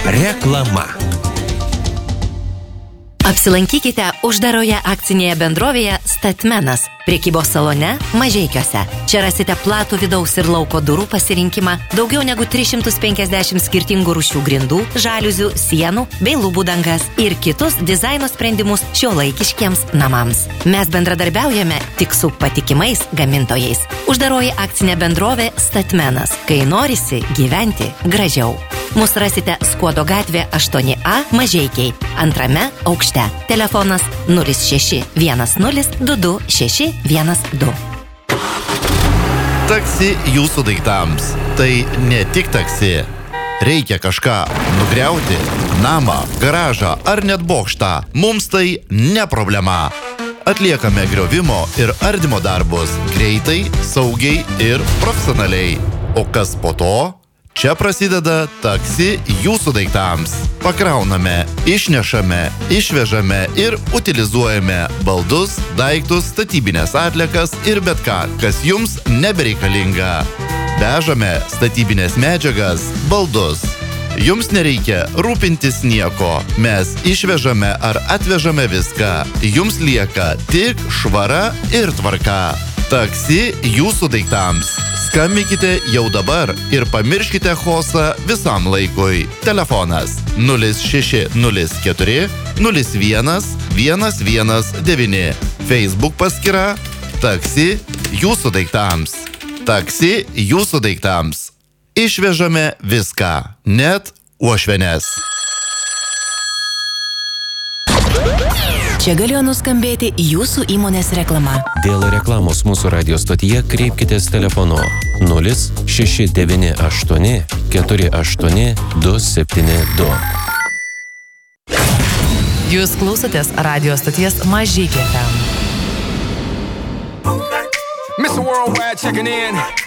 Reklama. Apsilankykite uždaroje akcinėje bendrovėje Statmenas, prekybos salone Mažeikiuose. Čia rasite platų vidaus ir lauko durų pasirinkimą, daugiau negu 350 skirtingų rūšių grindų, žaliuzių, sienų bei lubų dangas ir kitus dizaino sprendimus šiuolaikiškiems namams. Mes bendradarbiaujame tik su patikimais gamintojais. Uždaroji akcinė bendrovė Statmenas, kai norisi gyventi gražiau. Mus rasite Skuodo gatvė 8A Mažeikiai, antrame aukšte. Telefonas 0610226612. Taksi jūsų daiktams. Tai ne tik taksi. Reikia kažką nugriauti, namą, garažą ar net bokštą. Mums tai ne problema. Atliekame griovimo ir ardymo darbus greitai, saugiai ir profesionaliai. O kas po to? Čia prasideda taksi jūsų daiktams. Pakrauname, išnešame, išvežame ir utilizuojame baldus, daiktus, statybinės atliekas ir bet ką, kas jums nebereikalinga. Vežame statybinės medžiagas, baldus. Jums nereikia rūpintis nieko. Mes išvežame ar atvežame viską. Jums lieka tik švara ir tvarka. Taksi jūsų daiktams. Skambinkite jau dabar ir pamirškite chaosą visam laikui. Telefonas 0604 01 119. Facebook paskyra Taksi jūsų daiktams. Taksi jūsų daiktams. Išvežame viską, net uošvenes. Čia galėjo nuskambėti jūsų įmonės reklama. Dėl reklamos mūsų radio stotyje kreipkitės telefonu 0698 48 272. Jūs klausotės radio stoties Mažeikiai FM. Mr. Worldwide checking in.